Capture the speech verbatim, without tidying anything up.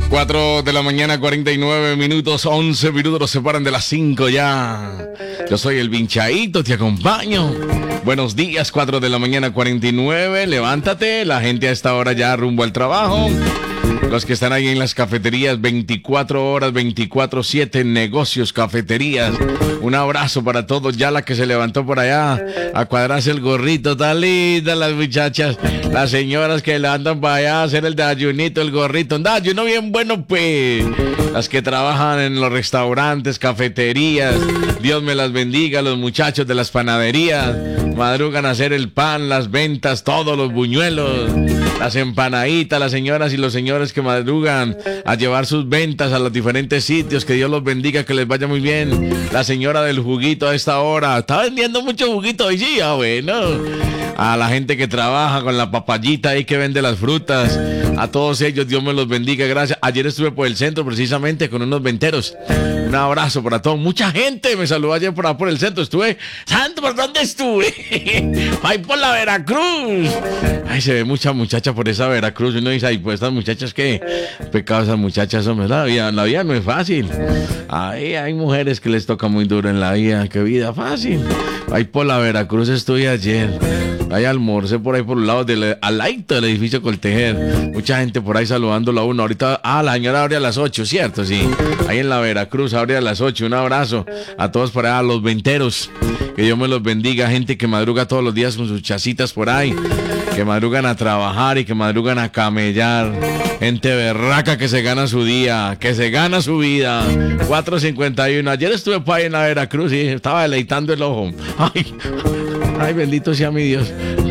cuatro de la mañana, cuarenta y nueve minutos, once minutos nos separan de las cinco ya. Yo soy el Vinchaíto, te acompaño. Buenos días, cuatro de la mañana, cuarenta y nueve. Levántate, la gente a esta hora ya rumbo al trabajo. Los que están ahí en las cafeterías, veinticuatro horas, veinticuatro siete, negocios, cafeterías. Un abrazo para todos. Ya la que se levantó por allá a cuadrarse el gorrito, tan lindas las muchachas. Las señoras que levantan para allá a hacer el desayunito, el gorrito. Un desayuno bien bueno, pues. Las que trabajan en los restaurantes, cafeterías. Dios me las bendiga. Los muchachos de las panaderías. Madrugan a hacer el pan, las ventas, todos los buñuelos, las empanaditas, las señoras y los señores que madrugan a llevar sus ventas a los diferentes sitios. Que Dios los bendiga, que les vaya muy bien. La señora del juguito a esta hora. Está vendiendo mucho juguito hoy, sí, ah, bueno. A la gente que trabaja con la papayita ahí que vende las frutas. A todos ellos, Dios me los bendiga, gracias. Ayer estuve por el centro precisamente con unos venteros. Un abrazo para todos. Mucha gente me saludó ayer por, por el centro. Estuve, ¿santo por dónde estuve? Ahí por la Veracruz. Ay, se ve mucha muchacha por esa Veracruz. Uno dice, ay, pues estas muchachas, ¿qué pecado esas muchachas? Hombre, la vida, la vida no es fácil. Ay, hay mujeres que les toca muy duro en la vida. Qué vida fácil. Ahí por la Veracruz estuve ayer. Ahí almorcé por ahí por un lado del al lado del edificio Coltejer. Mucha gente por ahí saludándola a uno. Ahorita, ah, la señora abre a las ocho, ¿cierto? Sí. Ahí en la Veracruz abre a las ocho. Un abrazo a todos por allá, a los venteros. Que Dios me los bendiga. Gente que madruga todos los días con sus chacitas por ahí. Que madrugan a trabajar y que madrugan a camellar. Gente berraca que se gana su día, que se gana su vida. cuatro cincuenta y uno. Ayer estuve por ahí en la Veracruz y estaba deleitando el ojo. Ay, ay, bendito sea mi Dios.